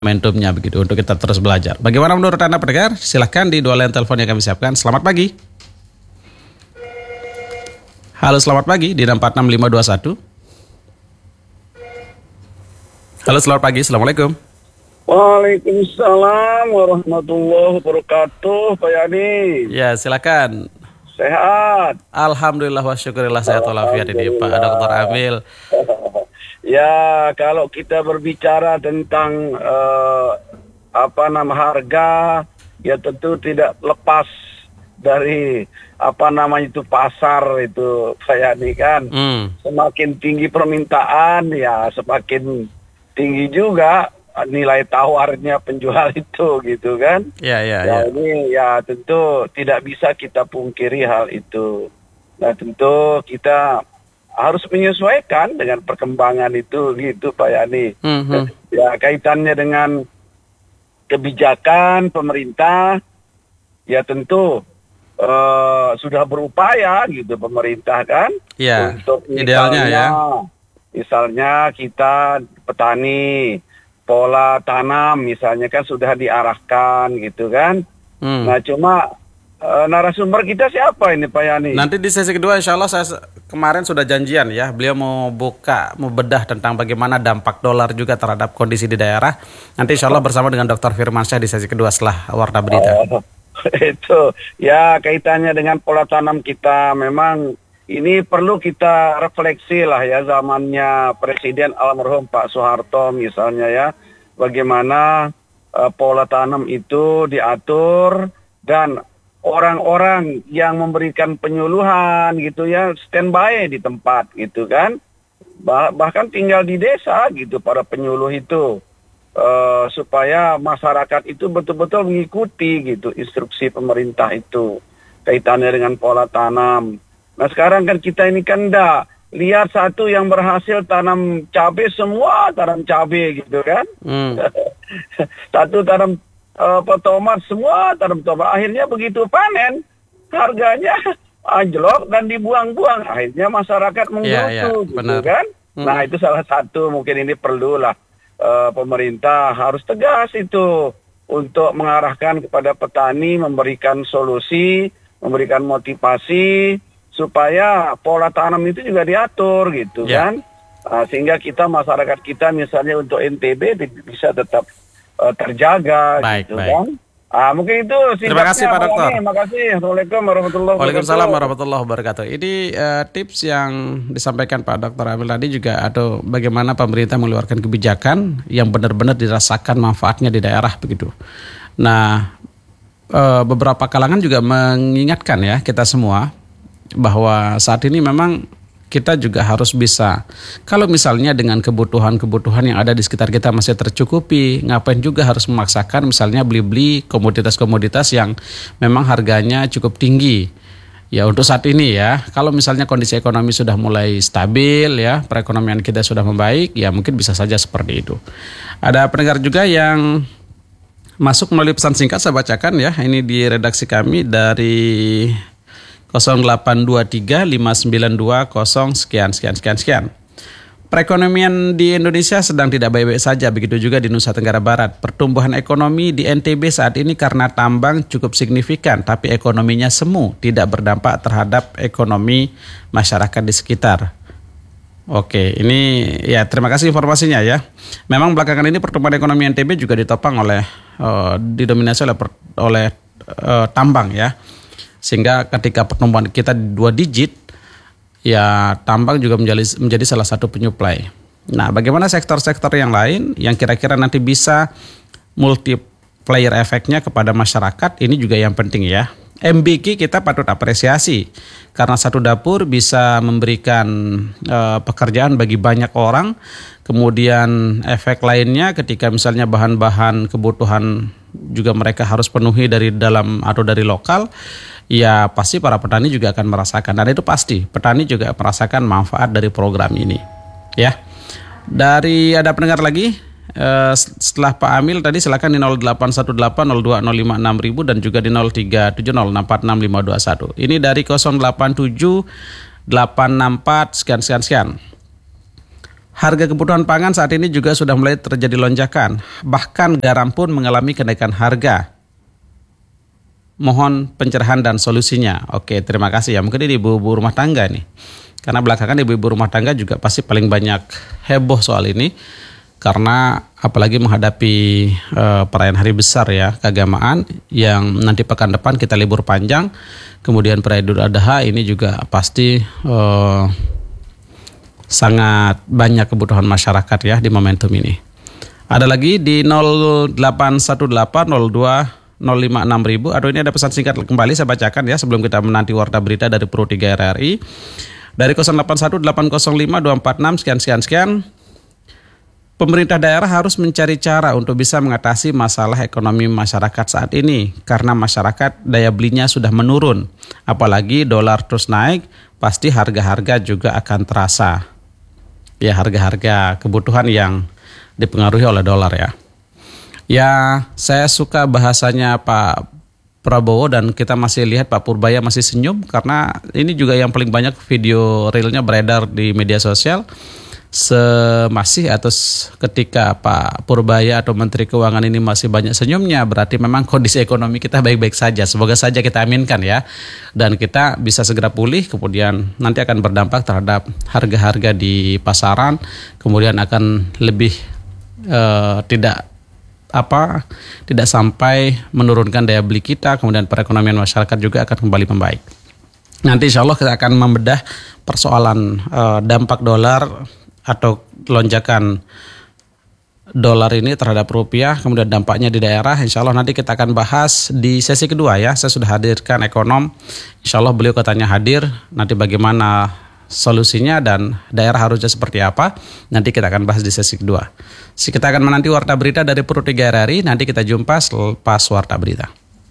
momentumnya begitu untuk kita terus belajar. Bagaimana menurut Anda pendengar? Silahkan di dua line telepon yang kami siapkan. Selamat pagi. Halo, selamat pagi di 46521. Halo, selamat pagi. Assalamualaikum. Waalaikumsalam warahmatullahi wabarakatuh, Pak Yani. Ya, silakan. Sehat. Alhamdulillah wa syukurillah sehat walafiat ini Pak Dr. Amil. Ya, kalau kita berbicara tentang harga, ya tentu tidak lepas dari itu pasar itu, Pak Yani kan. Semakin tinggi permintaan, ya semakin tinggi juga nilai tawarnya penjual itu, gitu kan. Ya. Ini ya tentu tidak bisa kita pungkiri hal itu. Nah, tentu kita harus menyesuaikan dengan perkembangan itu, gitu Pak Yani. Ya, kaitannya dengan kebijakan pemerintah, ya tentu sudah berupaya gitu pemerintah kan. Ya, untuk idealnya misalnya kita petani, pola tanam misalnya kan sudah diarahkan gitu kan. Nah, cuma narasumber kita siapa ini Pak Yani? Nanti di sesi kedua insya Allah saya kemarin sudah janjian ya. Beliau mau bedah tentang bagaimana dampak dolar juga terhadap kondisi di daerah. Nanti insya Allah bersama dengan Dr. Firmansyah di sesi kedua setelah Warta Berita. Itu ya kaitannya dengan pola tanam kita. Memang ini perlu kita refleksi lah ya, zamannya Presiden almarhum Pak Soeharto misalnya ya. Bagaimana pola tanam itu diatur dan orang-orang yang memberikan penyuluhan gitu ya standby di tempat gitu kan. Bahkan tinggal di desa gitu para penyuluh itu. Supaya masyarakat itu betul-betul mengikuti gitu instruksi pemerintah itu kaitannya dengan pola tanam. Nah, sekarang kan kita ini kan lihat satu yang berhasil tanam cabai, semua tanam cabai gitu kan. Satu tanam tomat, semua tanam tomat. Akhirnya begitu panen harganya anjlok dan dibuang-buang. Akhirnya masyarakat menggerutu gitu kan. Nah, itu salah satu mungkin ini perlulah pemerintah harus tegas itu untuk mengarahkan kepada petani, memberikan solusi, memberikan motivasi supaya pola tanam itu juga diatur gitu kan. Sehingga masyarakat kita misalnya untuk NTB bisa tetap terjaga gitu kan. Mungkin itu terima kasih Pak Dokter. Terima kasih. Assalamualaikum warahmatullahi wabarakatuh. Waalaikumsalam warahmatullahi wabarakatuh. Ini tips yang disampaikan Pak Dr. Amil tadi juga atau bagaimana pemerintah mengeluarkan kebijakan yang benar-benar dirasakan manfaatnya di daerah begitu. Nah, beberapa kalangan juga mengingatkan ya kita semua bahwa saat ini memang kita juga harus bisa, kalau misalnya dengan kebutuhan-kebutuhan yang ada di sekitar kita masih tercukupi, ngapain juga harus memaksakan misalnya beli-beli komoditas-komoditas yang memang harganya cukup tinggi. Ya untuk saat ini ya, kalau misalnya kondisi ekonomi sudah mulai stabil ya, perekonomian kita sudah membaik, ya mungkin bisa saja seperti itu. Ada pendengar juga yang masuk melalui pesan singkat, saya bacakan ya, ini di redaksi kami dari 0823 592 0 sekian. Perekonomian di Indonesia sedang tidak baik-baik saja, begitu juga di Nusa Tenggara Barat. Pertumbuhan ekonomi di NTB saat ini karena tambang cukup signifikan, tapi ekonominya semu, tidak berdampak terhadap ekonomi masyarakat di sekitar. Oke, ini ya terima kasih informasinya ya. Memang belakangan ini pertumbuhan ekonomi NTB juga ditopang didominasi oleh tambang ya. Sehingga ketika pertumbuhan kita di 2 digit, ya tambang juga menjadi salah satu penyuplai. Nah, bagaimana sektor-sektor yang lain yang kira-kira nanti bisa multiplier efeknya kepada masyarakat, ini juga yang penting ya. MBQ kita patut apresiasi karena satu dapur bisa memberikan pekerjaan bagi banyak orang. Kemudian efek lainnya ketika misalnya bahan-bahan kebutuhan juga mereka harus penuhi dari dalam atau dari lokal, ya pasti para petani juga akan merasakan, dan itu pasti petani juga merasakan manfaat dari program ini ya. Ada pendengar lagi setelah Pak Amil tadi, silakan di 081802056000 dan juga di 0370646521. Ini dari 087864 sekian. Harga kebutuhan pangan saat ini juga sudah mulai terjadi lonjakan. Bahkan garam pun mengalami kenaikan harga. Mohon pencerahan dan solusinya. Oke, terima kasih ya. Mungkin ini ibu-ibu rumah tangga nih. Karena belakangan ibu-ibu rumah tangga juga pasti paling banyak heboh soal ini. Karena apalagi menghadapi perayaan hari besar ya, keagamaan yang nanti pekan depan kita libur panjang. Kemudian perayaan Idul Adha ini juga pasti sangat banyak kebutuhan masyarakat ya di momentum ini. Ada lagi di 081802056000. Aduh, ini ada pesan singkat kembali saya bacakan ya sebelum kita menanti warta berita dari Pro 3 RRI. Dari 0818052446 sekian. Pemerintah daerah harus mencari cara untuk bisa mengatasi masalah ekonomi masyarakat saat ini karena masyarakat daya belinya sudah menurun. Apalagi dolar terus naik, pasti harga-harga juga akan terasa. Ya, harga-harga kebutuhan yang dipengaruhi oleh dolar ya. Ya, saya suka bahasanya Pak Prabowo dan kita masih lihat Pak Purbaya masih senyum karena ini juga yang paling banyak video realnya beredar di media sosial. Masih atau ketika Pak Purbaya atau Menteri Keuangan ini masih banyak senyumnya, berarti memang kondisi ekonomi kita baik-baik saja. Semoga saja kita aminkan ya. Dan kita bisa segera pulih, kemudian nanti akan berdampak terhadap harga-harga di pasaran, kemudian akan lebih tidak sampai menurunkan daya beli kita, kemudian perekonomian masyarakat juga akan kembali membaik. Nanti insya Allah kita akan membedah persoalan dampak dolar atau lonjakan dolar ini terhadap rupiah, kemudian dampaknya di daerah. Insya Allah nanti kita akan bahas di sesi kedua ya. Saya sudah hadirkan ekonom, insya Allah beliau katanya hadir. Nanti bagaimana solusinya dan daerah harusnya seperti apa, nanti kita akan bahas di sesi kedua. Kita akan menanti warta berita dari Pro 3 RRI. Nanti kita jumpa selepas warta berita.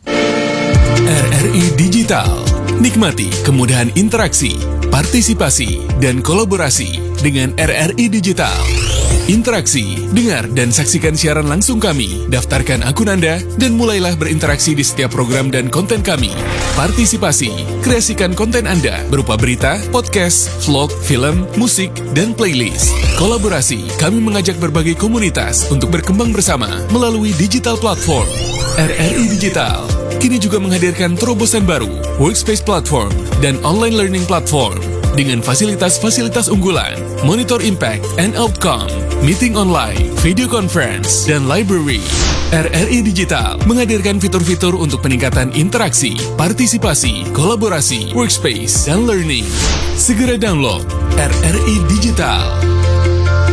RRI Digital. Nikmati kemudahan interaksi, partisipasi, dan kolaborasi dengan RRI Digital. Interaksi, dengar dan saksikan siaran langsung kami, daftarkan akun Anda, dan mulailah berinteraksi di setiap program dan konten kami. Partisipasi, kreasikan konten Anda berupa berita, podcast, vlog, film, musik, dan playlist. Kolaborasi, kami mengajak berbagai komunitas untuk berkembang bersama melalui digital platform. RRI Digital kini juga menghadirkan terobosan baru, workspace platform, dan online learning platform dengan fasilitas-fasilitas unggulan, monitor impact and outcome, meeting online, video conference, dan library. RRI Digital menghadirkan fitur-fitur untuk peningkatan interaksi, partisipasi, kolaborasi, workspace, dan learning. Segera download RRI Digital.